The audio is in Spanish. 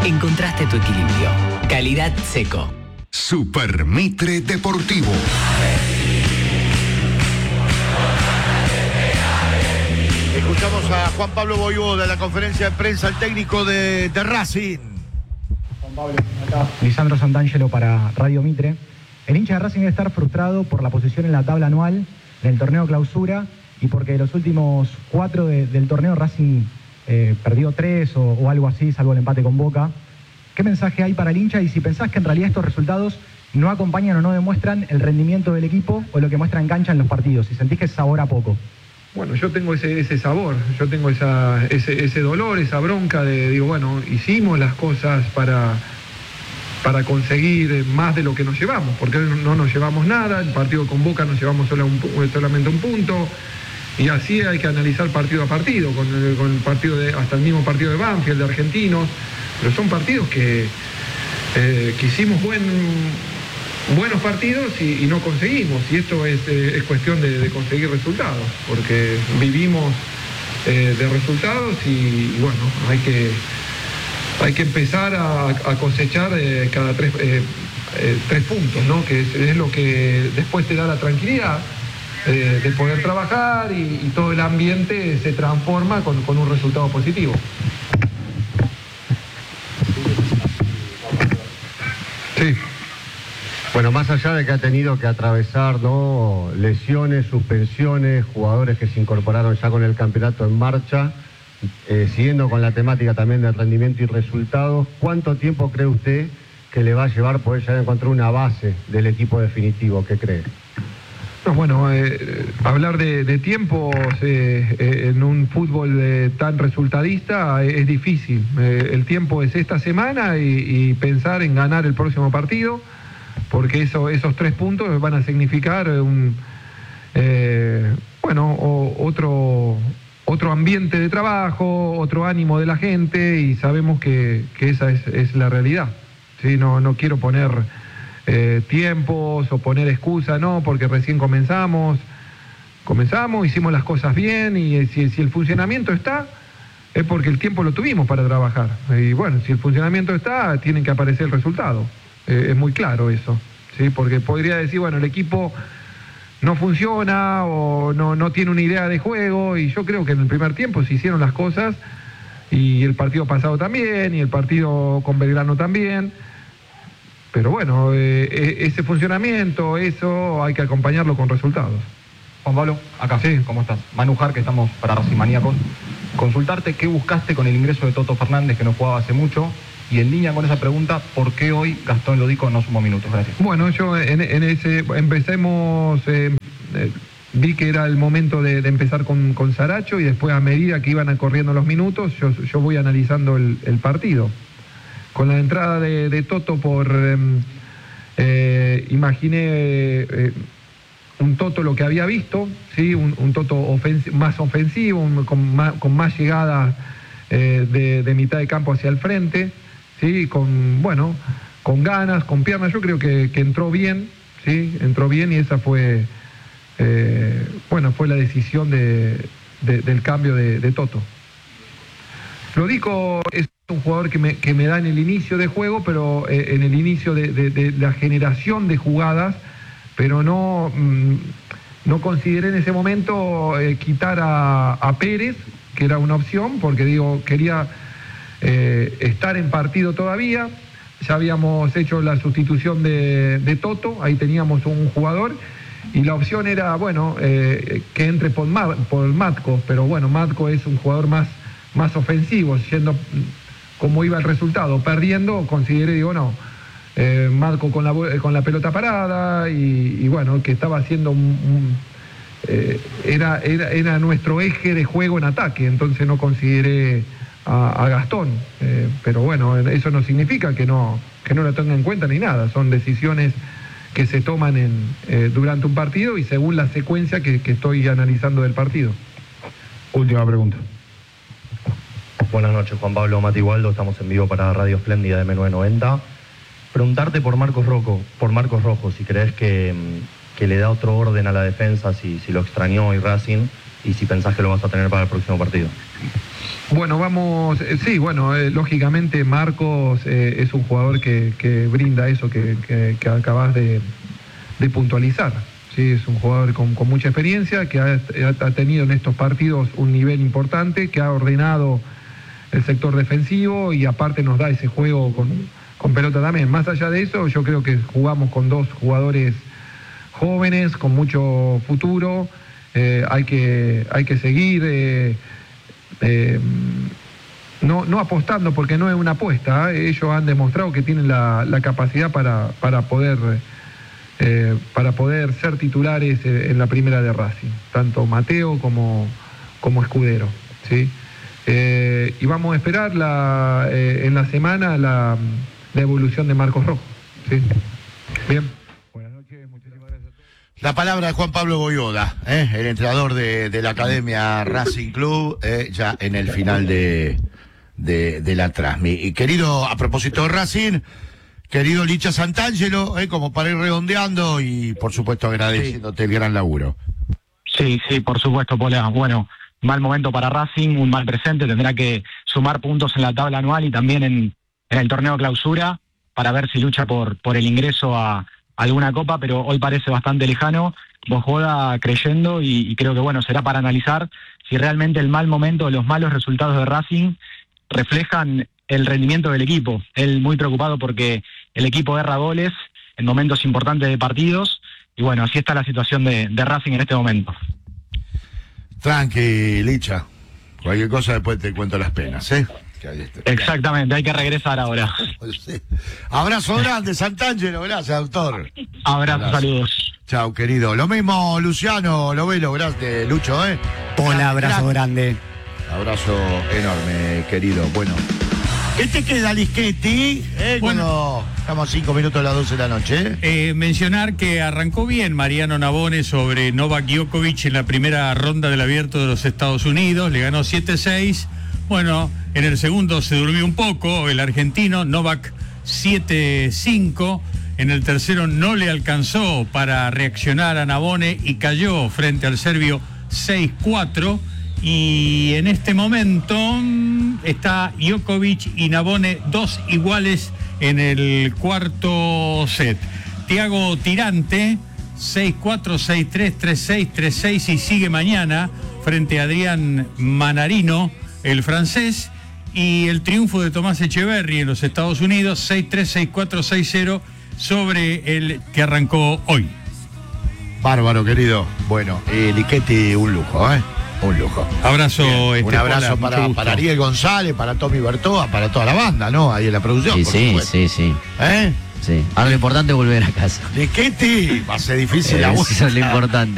encontraste tu equilibrio. Calidad Seco. Super Mitre Deportivo. Escuchamos a Juan Pablo Voivoda de la conferencia de prensa, el técnico de Racing. Juan Pablo, acá Lisandro Santangelo para Radio Mitre. El hincha de Racing debe estar frustrado por la posición en la tabla anual del torneo clausura y porque los últimos 4 del torneo Racing perdió 3 o algo así, salvo el empate con Boca. ¿Qué mensaje hay para el hincha? Y si pensás que en realidad estos resultados no acompañan o no demuestran el rendimiento del equipo o lo que muestra en cancha en los partidos, si sentís que sabor a poco. Bueno, yo tengo ese sabor, yo tengo ese dolor, esa bronca de, digo, bueno, hicimos las cosas para conseguir más de lo que nos llevamos, porque no nos llevamos nada, el partido con Boca nos llevamos solamente un punto, y así hay que analizar partido a partido, con el partido hasta el mismo partido de Banfield, de Argentinos, pero son partidos que hicimos buenos partidos y no conseguimos, y esto es cuestión de conseguir resultados, porque vivimos de resultados y bueno, hay que empezar a cosechar cada 3 puntos, ¿no? Que es lo que después te da la tranquilidad de poder trabajar y todo el ambiente se transforma con un resultado positivo. Sí. Bueno, más allá de que ha tenido que atravesar, ¿no?, lesiones, suspensiones, jugadores que se incorporaron ya con el campeonato en marcha, siguiendo con la temática también del rendimiento y resultados, ¿cuánto tiempo cree usted que le va a llevar poder ya encontrar una base del equipo definitivo? ¿Qué cree? No, bueno, hablar de tiempos en un fútbol tan resultadista es difícil. El tiempo es esta semana y pensar en ganar el próximo partido, porque esos 3 puntos van a significar otro ambiente de trabajo, otro ánimo de la gente, y sabemos que esa es la realidad. ¿Sí? No quiero poner tiempos o poner excusas, no, porque recién comenzamos, hicimos las cosas bien, y si el funcionamiento está, es porque el tiempo lo tuvimos para trabajar. Y bueno, si el funcionamiento está, tienen que aparecer el resultado. Es muy claro eso, ¿sí? Porque podría decir, bueno, el equipo no funciona o no tiene una idea de juego, y yo creo que en el primer tiempo se hicieron las cosas, y el partido pasado también, y el partido con Belgrano también, pero bueno, ese funcionamiento, eso hay que acompañarlo con resultados. Juan Pablo, acá, sí. ¿Cómo estás? Manu Jar, que estamos para Racing Maníacos. Consultarte qué buscaste con el ingreso de Toto Fernández, que no jugaba hace mucho, y en línea con esa pregunta, ¿por qué hoy Gastón Lodico no sumó minutos? Gracias. Bueno, yo empecemos, vi que era el momento de empezar con Saracho, y después, a medida que iban corriendo los minutos, yo voy analizando el partido. Con la entrada de Toto imaginé un Toto lo que había visto, ¿sí? Un Toto más ofensivo, con más llegada de mitad de campo hacia el frente, ¿sí? Con ganas, con piernas. Yo creo que entró bien, ¿sí? Entró bien, y esa fue la decisión del cambio de Toto. Lodico es un jugador que me da en el inicio de juego, pero en el inicio de la generación de jugadas, pero no consideré en ese momento quitar a Pérez, que era una opción, porque quería estar en partido todavía. Ya habíamos hecho la sustitución de Toto, ahí teníamos un jugador, y la opción era, que entre por Matko, pero bueno, Matko es un jugador más ofensivo, siendo como iba el resultado, perdiendo, consideré, Matko con la pelota parada, y bueno, que estaba haciendo era nuestro eje de juego en ataque, entonces no consideré a Gastón, pero bueno, eso no significa que no lo tenga en cuenta ni nada, son decisiones que se toman durante un partido y según la secuencia que estoy analizando del partido. Última pregunta. Buenas noches, Juan Pablo, Mati Waldo, estamos en vivo para Radio Espléndida de M990. Preguntarte por Marcos Rojo, si crees que le da otro orden a la defensa, si lo extrañó hoy Racing, y si pensás que lo vas a tener para el próximo partido. Bueno, vamos, sí, bueno, lógicamente Marcos es un jugador que brinda eso que acabas de puntualizar. Sí, es un jugador con mucha experiencia, que ha tenido en estos partidos un nivel importante, que ha ordenado el sector defensivo y aparte nos da ese juego con pelota también. Más allá de eso, yo creo que jugamos con dos jugadores jóvenes, con mucho futuro. Hay que seguir no apostando, porque no es una apuesta, ellos han demostrado que tienen la capacidad para poder ser titulares en la primera de Racing, tanto Mateo como Escudero, ¿sí? Y vamos a esperar en la semana la evolución de Marcos Rojo, ¿sí? Bien. Buenas noches, muchísimas gracias a todos. La palabra de Juan Pablo Boyoda, el entrenador de la Academia Racing Club, ya en el final de la transmi. Y querido, a propósito de Racing, querido Licha Santangelo, como para ir redondeando y por supuesto agradeciéndote el gran laburo. Sí, por supuesto, Pola. Bueno, mal momento para Racing, un mal presente, tendrá que sumar puntos en la tabla anual y también en el torneo clausura para ver si lucha por el ingreso a alguna copa, pero hoy parece bastante lejano. Bojoda creyendo y creo que bueno, será para analizar si realmente el mal momento, los malos resultados de Racing reflejan el rendimiento del equipo. Él muy preocupado porque el equipo erra goles en momentos importantes de partidos y bueno, así está la situación de Racing en este momento. Tranqui, Licha. Cualquier cosa después te cuento las penas, Exactamente, hay que regresar ahora. Sí. Abrazo grande, Santangelo, gracias, doctor. Abrazo, saludos. Chao, querido. Lo mismo, Luciano Lovelo, gracias, Lucho, Hola, abrazo grande. Abrazo enorme, querido. Bueno, ¿qué te queda, Lischetti? Bueno, estamos a 5 minutos a las 12 de la noche. Mencionar que arrancó bien Mariano Navone sobre Novak Djokovic en la primera ronda del Abierto de los Estados Unidos, le ganó 7-6. Bueno, en el segundo se durmió un poco el argentino, Novak 7-5. En el tercero no le alcanzó para reaccionar a Navone y cayó frente al serbio 6-4. Y en este momento está Djokovic y Navone 2 iguales en el cuarto set. Thiago Tirante 6-4, 6-3, 3-6, 3-6 y sigue mañana frente a Adrián Manarino, el francés, y el triunfo de Tomás Echeverry en los Estados Unidos, 6-3, 6-4, 6-0 sobre el que arrancó hoy. Bárbaro, querido. Bueno, Lischetti, un lujo, un lujo. Abrazo. Un abrazo para Ariel González, para Tommy Bertoa, para toda la banda, ¿no? Ahí en la producción. Sí. Sí. Ahora lo importante es volver a casa. Lischetti, va a ser difícil. Eso es lo importante.